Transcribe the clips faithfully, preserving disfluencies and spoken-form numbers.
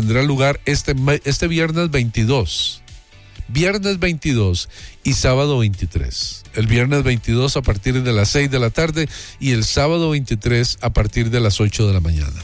tendrá lugar este, este viernes veintidós. Viernes veintidós y sábado veintitrés. El viernes veintidós a partir de las seis de la tarde y el sábado veintitrés a partir de las ocho de la mañana.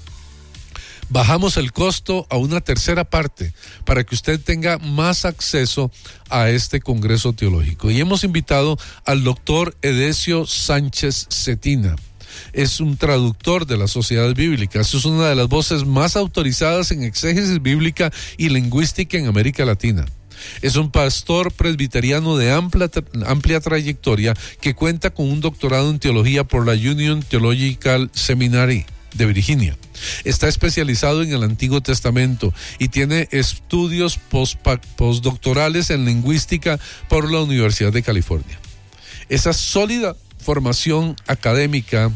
Bajamos el costo a una tercera parte para que usted tenga más acceso a este Congreso Teológico. Y hemos invitado al doctor Edesio Sánchez Cetina. Es un traductor de las Sociedades Bíblicas. Es una de las voces más autorizadas en exégesis bíblica y lingüística en América Latina. Es un pastor presbiteriano de amplia, amplia trayectoria que cuenta con un doctorado en teología por la Union Theological Seminary de Virginia. Está especializado en el Antiguo Testamento y tiene estudios postdoctorales en lingüística por la Universidad de California. Esa sólida formación académica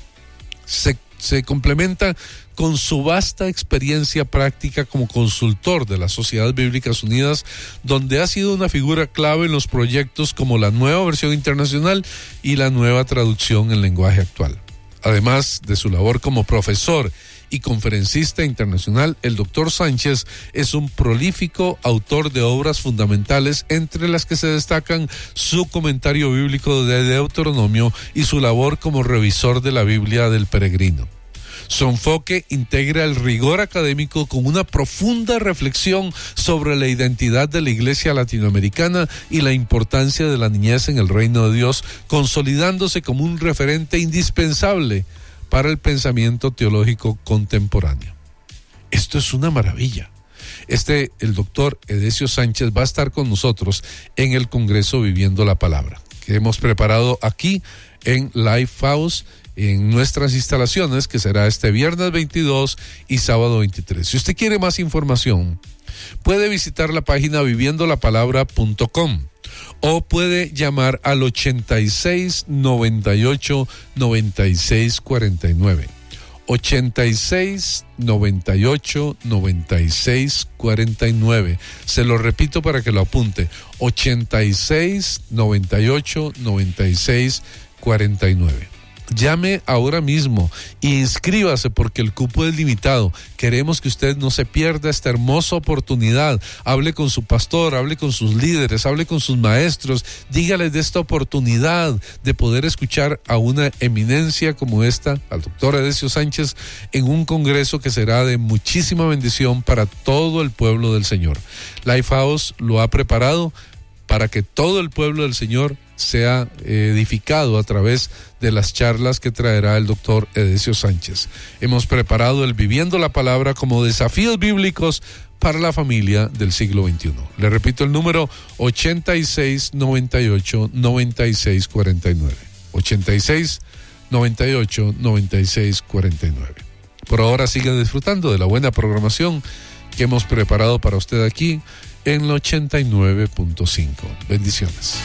se, se complementa con su vasta experiencia práctica como consultor de las Sociedades Bíblicas Unidas, donde ha sido una figura clave en los proyectos como la nueva versión internacional y la nueva traducción en lenguaje actual. Además de su labor como profesor y conferencista internacional, el doctor Sánchez es un prolífico autor de obras fundamentales, entre las que se destacan su comentario bíblico de Deuteronomio y su labor como revisor de la Biblia del Peregrino. Su enfoque integra el rigor académico con una profunda reflexión sobre la identidad de la Iglesia latinoamericana y la importancia de la niñez en el reino de Dios, consolidándose como un referente indispensable para el pensamiento teológico contemporáneo. Esto es una maravilla. Este, el doctor Edesio Sánchez va a estar con nosotros en el Congreso Viviendo la Palabra, que hemos preparado aquí en Lifehouse, en nuestras instalaciones, que será este viernes veintidós y sábado veintitrés. Si usted quiere más información, puede visitar la página viviendo la palabra punto com o puede llamar al ochenta y seis, noventa y ocho, noventa y seis cuarenta y nueve. ochenta y seis, noventa y ocho, noventa y seis cuarenta y nueve. Se lo repito para que lo apunte. ochenta y seis, noventa y ocho, noventa y seis cuarenta y nueve. Llame ahora mismo e inscríbase, porque el cupo es limitado. Queremos que usted no se pierda esta hermosa oportunidad. Hable con su pastor, hable con sus líderes, hable con sus maestros. Dígales de esta oportunidad de poder escuchar a una eminencia como esta, al doctor Edesio Sánchez, en un congreso que será de muchísima bendición para todo el pueblo del Señor. Lifehouse lo ha preparado para que todo el pueblo del Señor sea edificado a través de las charlas que traerá el doctor Edesio Sánchez. Hemos preparado el Viviendo la Palabra como desafíos bíblicos para la familia del siglo veintiuno. Le repito el número: ochenta y seis, noventa y ocho, noventa y seis cuarenta y nueve. ochenta y seis, noventa y ocho, noventa y seis cuarenta y nueve. Por ahora siga disfrutando de la buena programación que hemos preparado para usted aquí en la ochenta y nueve punto cinco. Bendiciones.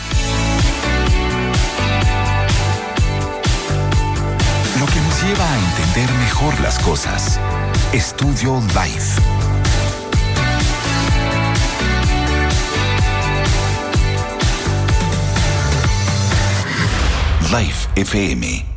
Lo que nos lleva a entender mejor las cosas. Estudio Life. Life F M.